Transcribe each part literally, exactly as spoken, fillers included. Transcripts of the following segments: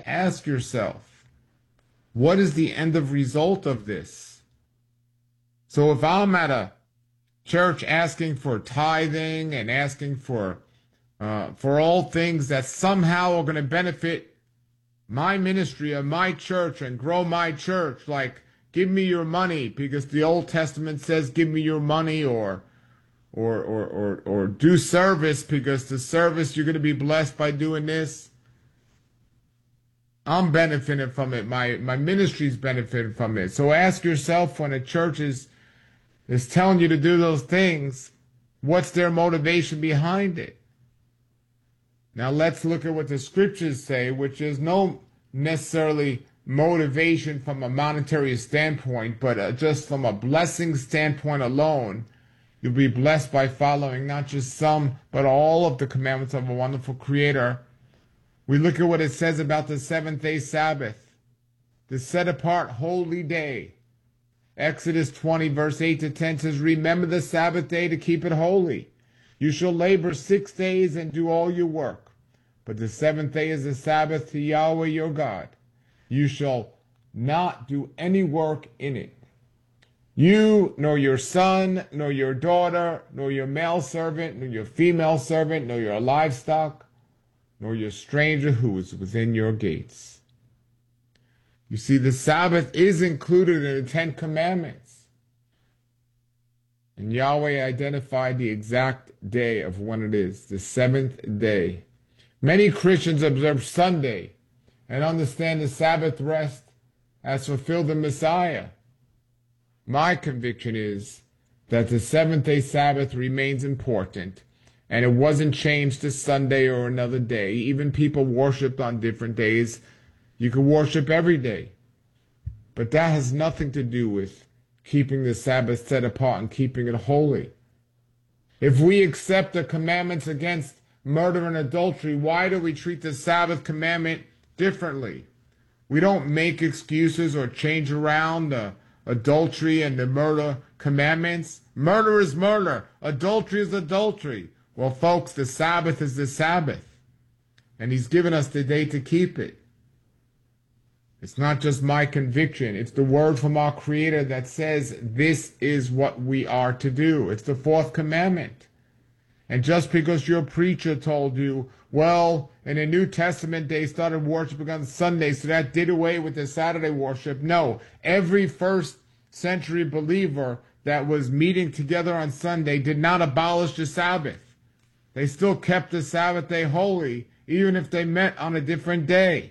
ask yourself, what is the end of result of this? So if I'm at a church asking for tithing and asking for uh, for all things that somehow are going to benefit my ministry or my church and grow my church, like give me your money because the Old Testament says give me your money, or or or or, or do service because the service you're going to be blessed by doing this. I'm benefiting from it. My my ministry's benefiting from it. So ask yourself, when a church is is telling you to do those things, what's their motivation behind it? Now let's look at what the scriptures say, which is no necessarily motivation from a monetary standpoint, but uh, just from a blessing standpoint alone. You'll be blessed by following not just some, but all of the commandments of a wonderful Creator. We look at what it says about the seventh-day Sabbath, the set-apart holy day. Exodus twenty, verse eight to ten says, remember the Sabbath day to keep it holy. You shall labor six days and do all your work. But the seventh day is the Sabbath to Yahweh your God. You shall not do any work in it. You, nor your son, nor your daughter, nor your male servant, nor your female servant, nor your livestock, nor your stranger who is within your gates. You see, the Sabbath is included in the Ten Commandments. And Yahweh identified the exact day of when it is, the seventh day. Many Christians observe Sunday and understand the Sabbath rest as fulfilled in Messiah. My conviction is that the seventh-day Sabbath remains important, and it wasn't changed to Sunday or another day. Even people worshiped on different days. You can worship every day. But that has nothing to do with keeping the Sabbath set apart and keeping it holy. If we accept the commandments against murder and adultery, why do we treat the Sabbath commandment differently? We don't make excuses or change around the adultery and the murder commandments. Murder is murder. Adultery is adultery. Well, folks, the Sabbath is the Sabbath. And He's given us the day to keep it. It's not just my conviction. It's the word from our Creator that says this is what we are to do. It's the fourth commandment. And just because your preacher told you, well, in the New Testament they started worshiping on Sunday, so that did away with the Saturday worship. No, every first century believer that was meeting together on Sunday did not abolish the Sabbath. They still kept the Sabbath day holy, even if they met on a different day.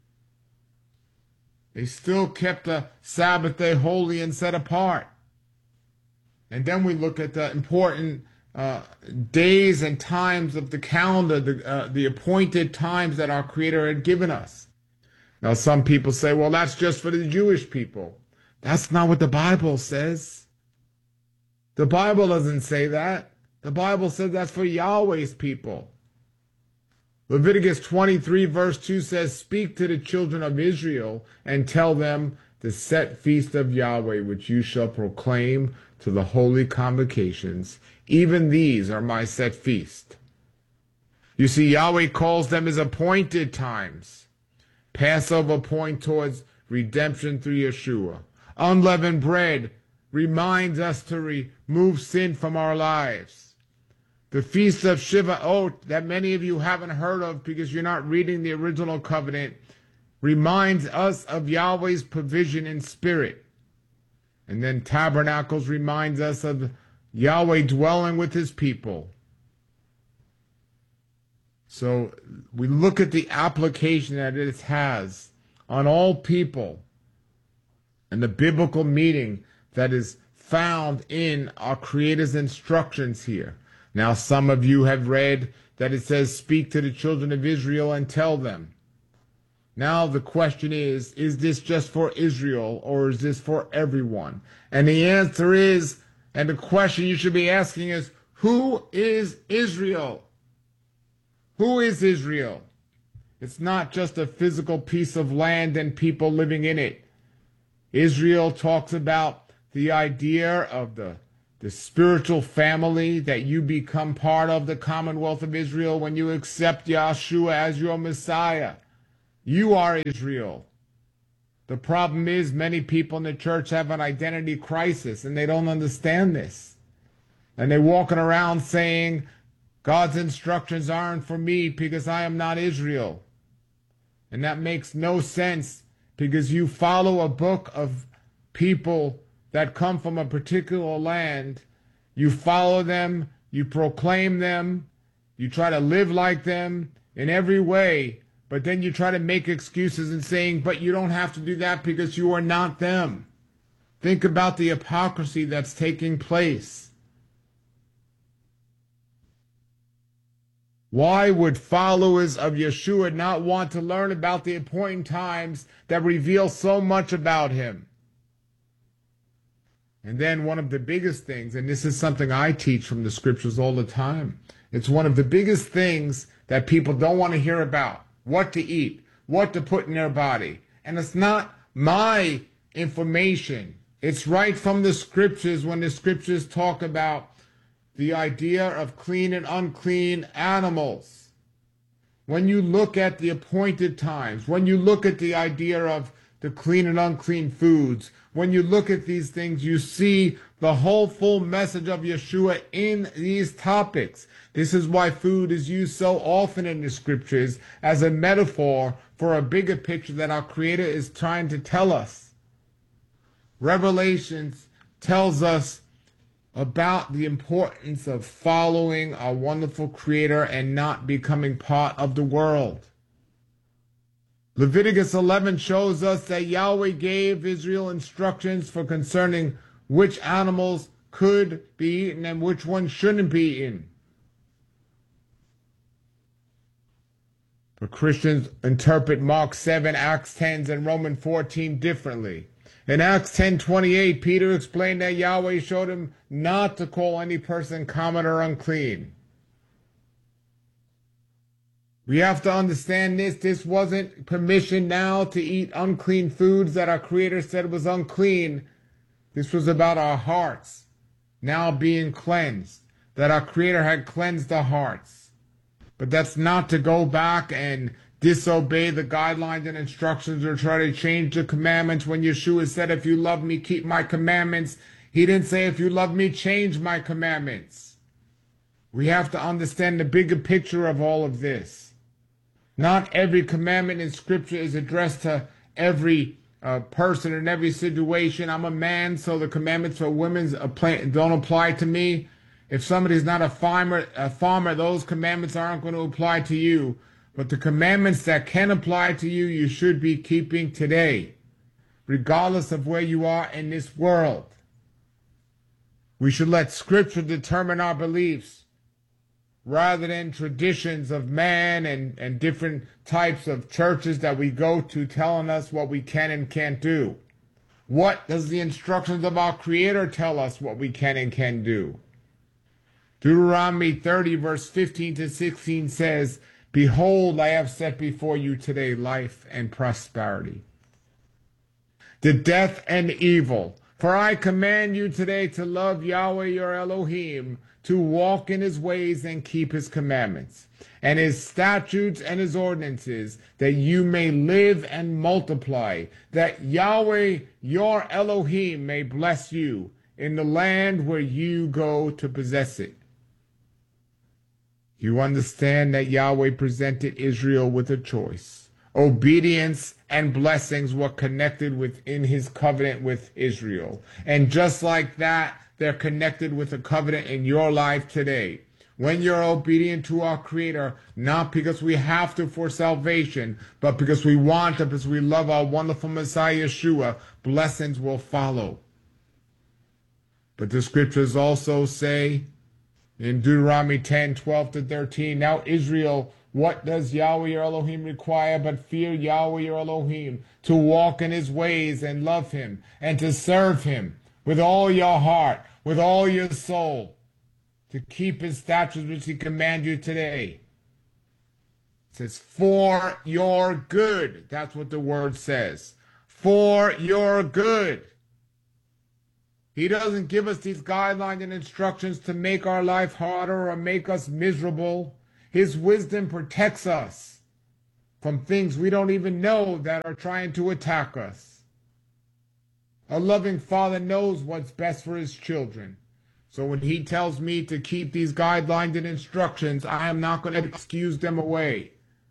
They still kept the Sabbath day holy and set apart. And then we look at the important uh, days and times of the calendar, the, uh, the appointed times that our Creator had given us. Now, some people say, well, that's just for the Jewish people. That's not what the Bible says. The Bible doesn't say that. The Bible says that's for Yahweh's people. Leviticus twenty-three verse two says, speak to the children of Israel and tell them the set feast of Yahweh, which you shall proclaim to the holy convocations. Even these are my set feast. You see, Yahweh calls them His appointed times. Passover point towards redemption through Yeshua. Unleavened bread reminds us to remove sin from our lives. The Feast of Shivaot, that many of you haven't heard of because you're not reading the original covenant, reminds us of Yahweh's provision in spirit. And then Tabernacles reminds us of Yahweh dwelling with His people. So we look at the application that it has on all people and the biblical meaning that is found in our Creator's instructions here. Now, some of you have read that it says, speak to the children of Israel and tell them. Now, the question is, is this just for Israel or is this for everyone? And the answer is, and the question you should be asking is, who is Israel? Who is Israel? It's not just a physical piece of land and people living in it. Israel talks about the idea of the The spiritual family that you become part of, the Commonwealth of Israel, when you accept Yahshua as your Messiah. You are Israel. The problem is many people in the church have an identity crisis and they don't understand this. And they're walking around saying, God's instructions aren't for me because I am not Israel. And that makes no sense because you follow a book of people that come from a particular land. You follow them, you proclaim them, you try to live like them in every way, but then you try to make excuses and saying, but you don't have to do that because you are not them. Think about the hypocrisy that's taking place. Why would followers of Yeshua not want to learn about the appointed times that reveal so much about him? And then one of the biggest things, and this is something I teach from the scriptures all the time, it's one of the biggest things that people don't want to hear about. What to eat, what to put in their body. And it's not my information. It's right from the scriptures when the scriptures talk about the idea of clean and unclean animals. When you look at the appointed times, when you look at the idea of the clean and unclean foods, when you look at these things, you see the whole full message of Yeshua in these topics. This is why food is used so often in the scriptures as a metaphor for a bigger picture that our Creator is trying to tell us. Revelations tells us about the importance of following our wonderful Creator and not becoming part of the world. Leviticus eleven shows us that Yahweh gave Israel instructions for concerning which animals could be eaten and which ones shouldn't be eaten. But Christians interpret Mark seven, Acts ten, and Romans fourteen differently. In Acts ten twenty-eight, Peter explained that Yahweh showed him not to call any person common or unclean. We have to understand this. This wasn't permission now to eat unclean foods that our Creator said was unclean. This was about our hearts now being cleansed, that our Creator had cleansed our hearts. But that's not to go back and disobey the guidelines and instructions or try to change the commandments when Yeshua said, if you love me, keep my commandments. He didn't say, if you love me, change my commandments. We have to understand the bigger picture of all of this. Not every commandment in Scripture is addressed to every uh, person in every situation. I'm a man, so the commandments for women don't apply to me. If somebody's not a farmer, a farmer, those commandments aren't going to apply to you. But the commandments that can apply to you, you should be keeping today, regardless of where you are in this world. We should let Scripture determine our beliefs, rather than traditions of man and, and different types of churches that we go to telling us what we can and can't do. What does the instructions of our Creator tell us what we can and can do? Deuteronomy thirty, verse fifteen to sixteen says, behold, I have set before you today life and prosperity, the death and evil. For I command you today to love Yahweh your Elohim, to walk in his ways and keep his commandments, and his statutes and his ordinances, that you may live and multiply, that Yahweh your Elohim may bless you in the land where you go to possess it. You understand that Yahweh presented Israel with a choice. Obedience and blessings were connected within his covenant with Israel. And just like that, they're connected with a covenant in your life today. When you're obedient to our Creator, not because we have to for salvation, but because we want to, because we love our wonderful Messiah Yeshua, blessings will follow. But the scriptures also say in Deuteronomy ten, twelve to thirteen, now Israel, what does Yahweh your Elohim require but fear Yahweh your Elohim, to walk in his ways and love him, and to serve him with all your heart, with all your soul, to keep his statutes which he commands you today. It says, for your good. That's what the word says. For your good. He doesn't give us these guidelines and instructions to make our life harder or make us miserable. His wisdom protects us from things we don't even know that are trying to attack us. A loving father knows what's best for his children. So when he tells me to keep these guidelines and instructions, I am not going to excuse them away.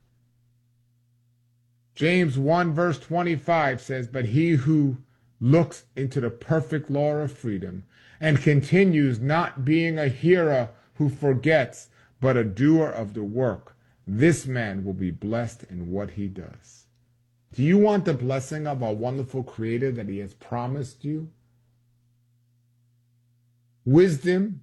James one verse twenty-five says, but he who looks into the perfect law of freedom and continues, not being a hearer who forgets, but a doer of the work, this man will be blessed in what he does. Do you want the blessing of our wonderful Creator that he has promised you? Wisdom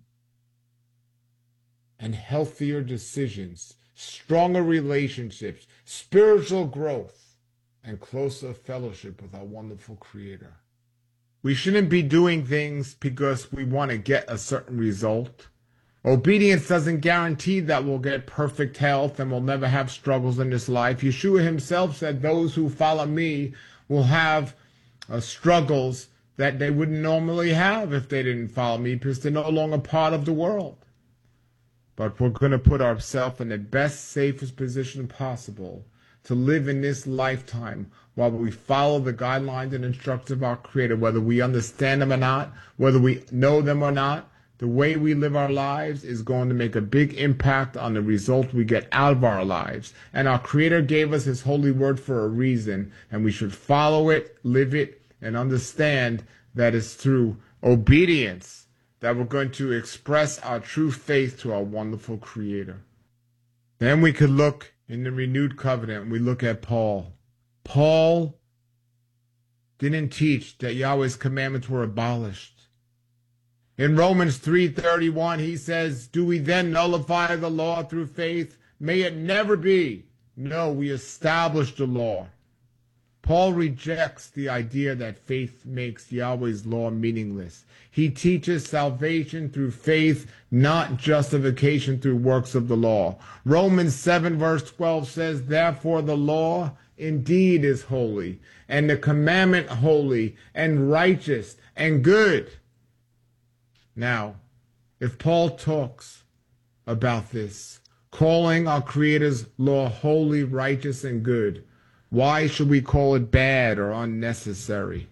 and healthier decisions, stronger relationships, spiritual growth, and closer fellowship with our wonderful Creator. We shouldn't be doing things because we want to get a certain result. Obedience doesn't guarantee that we'll get perfect health and we'll never have struggles in this life. Yeshua himself said those who follow me will have uh, struggles that they wouldn't normally have if they didn't follow me, because they're no longer part of the world. But we're going to put ourselves in the best, safest position possible to live in this lifetime while we follow the guidelines and instructions of our Creator, whether we understand them or not, whether we know them or not. The way we live our lives is going to make a big impact on the result we get out of our lives. And our Creator gave us his holy word for a reason, and we should follow it, live it, and understand that it's through obedience that we're going to express our true faith to our wonderful Creator. Then we could look in the renewed covenant. We look at Paul. Paul didn't teach that Yahweh's commandments were abolished. In Romans three thirty-one, he says, do we then nullify the law through faith? May it never be. No, we establish the law. Paul rejects the idea that faith makes Yahweh's law meaningless. He teaches salvation through faith, not justification through works of the law. Romans seven verse twelve says, therefore the law indeed is holy, and the commandment holy and righteous and good. Now, if Paul talks about this, calling our Creator's law holy, righteous, and good, why should we call it bad or unnecessary?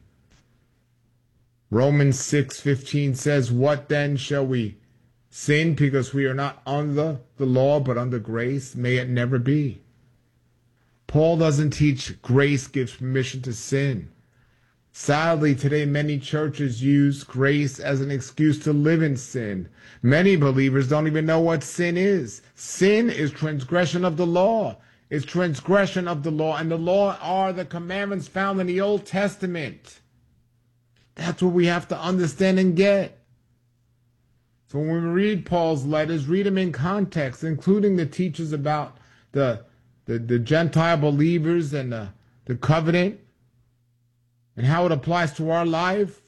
Romans six fifteen says, what then shall we sin because we are not under the law but under grace? May it never be. Paul doesn't teach grace gives permission to sin. Sadly, today many churches use grace as an excuse to live in sin. Many believers don't even know what sin is. Sin is transgression of the law. It's transgression of the law, and the law are the commandments found in the Old Testament. That's what we have to understand and get. So when we read Paul's letters, read them in context, including the teachers about the, the, the Gentile believers and the, the covenant and how it applies to our life.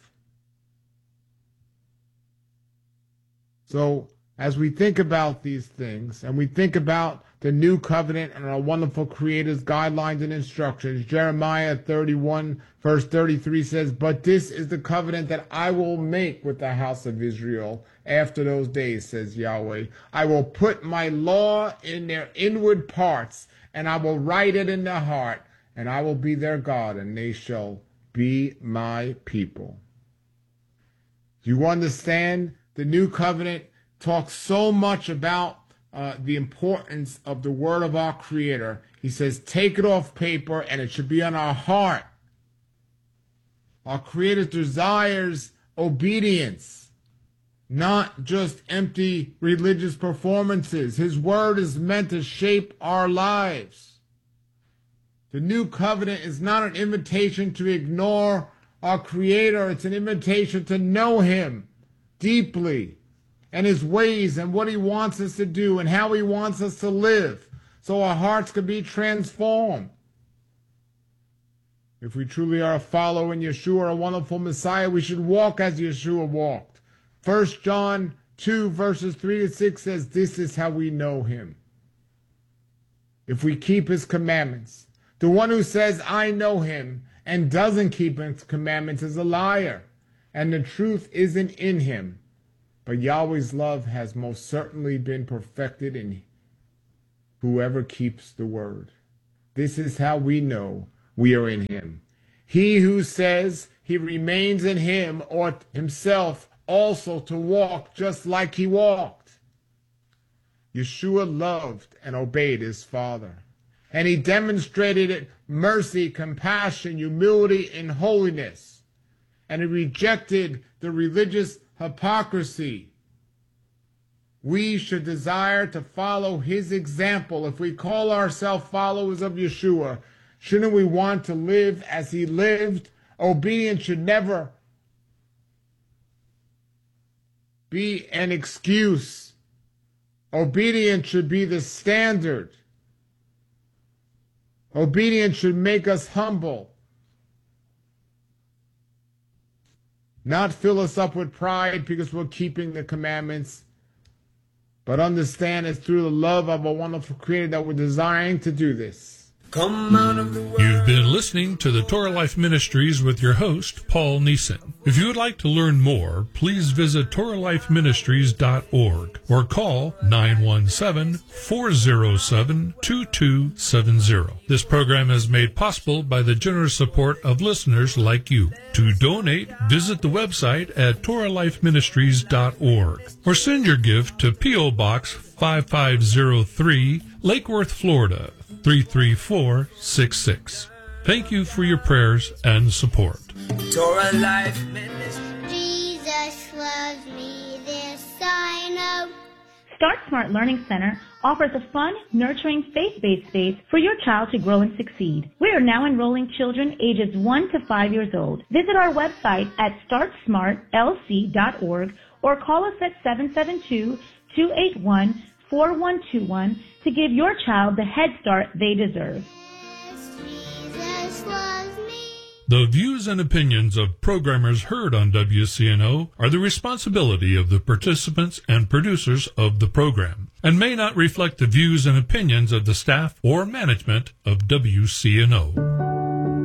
So as we think about these things and we think about the new covenant and our wonderful Creator's guidelines and instructions, Jeremiah thirty-one verse thirty-three says, but this is the covenant that I will make with the house of Israel after those days, says Yahweh. I will put my law in their inward parts, and I will write it in their heart, and I will be their God, and they shall be my people. Do you understand? The new covenant talks so much about uh, the importance of the word of our Creator. He says, take it off paper and it should be on our heart. Our Creator desires obedience, not just empty religious performances. His word is meant to shape our lives. The new covenant is not an invitation to ignore our Creator. It's an invitation to know him deeply and his ways and what he wants us to do and how he wants us to live so our hearts can be transformed. If we truly are following Yeshua, a wonderful Messiah, we should walk as Yeshua walked. First John two verses three to six says, this is how we know him, if we keep his commandments. The one who says, I know him, and doesn't keep his commandments is a liar, and the truth isn't in him. But Yahweh's love has most certainly been perfected in whoever keeps the word. This is how we know we are in him. He who says he remains in him ought himself also to walk just like he walked. Yeshua loved and obeyed his Father, and he demonstrated it mercy, compassion, humility, and holiness, and he rejected the religious hypocrisy. We should desire to follow his example. If we call ourselves followers of Yeshua, shouldn't we want to live as he lived? Obedience should never be an excuse. Obedience should be the standard. Obedience should make us humble, not fill us up with pride because we're keeping the commandments, but understand it's through the love of a wonderful Creator that we're desiring to do this. Come out of the world. You've been listening to the Torah Life Ministries with your host, Paul Neeson. If you would like to learn more, please visit Torah Life Ministries dot org or call nine one seven, four zero seven, two two seven zero. This program is made possible by the generous support of listeners like you. To donate, visit the website at Torah Life Ministries dot org or send your gift to P O. Box five five zero three, Lake Worth, Florida, three three four six six. Thank you for your prayers and support. Torah Life Ministry. Jesus loves me, this I know. Start Smart Learning Center offers a fun, nurturing, faith-based space for your child to grow and succeed. We are now enrolling children ages one to five years old. Visit our website at start smart l c dot org or call us at seven seven two, two eight one, four one two one to give your child the head start they deserve. Jesus loves me. The views and opinions of programmers heard on W C N O are the responsibility of the participants and producers of the program and may not reflect the views and opinions of the staff or management of W C N O.